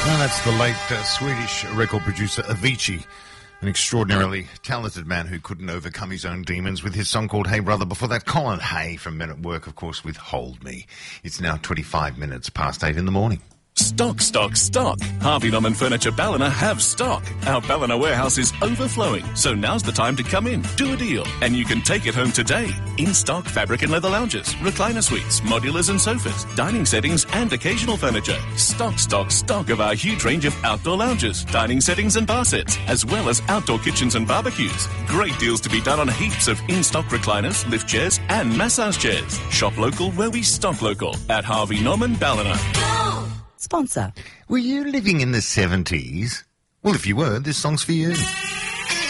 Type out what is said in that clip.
Well, that's the late Swedish record producer Avicii, an extraordinarily talented man who couldn't overcome his own demons with his song called Hey Brother. Before that, Colin Hay from Men at Work, of course, with Hold Me. It's now 25 minutes past 8 in the morning. Stock, stock, stock. Harvey Norman Furniture Ballina have stock. Our Ballina warehouse is overflowing, so now's the time to come in, do a deal, and you can take it home today. In stock fabric and leather lounges, recliner suites, modulars and sofas, dining settings and occasional furniture. Stock, stock, stock of our huge range of outdoor lounges, dining settings and bar sets, as well as outdoor kitchens and barbecues. Great deals to be done on heaps of in-stock recliners, lift chairs and massage chairs. Shop local where we stock local at Harvey Norman Ballina. Sponsor. Were you living in the 70s? Well, if you were, this song's for you.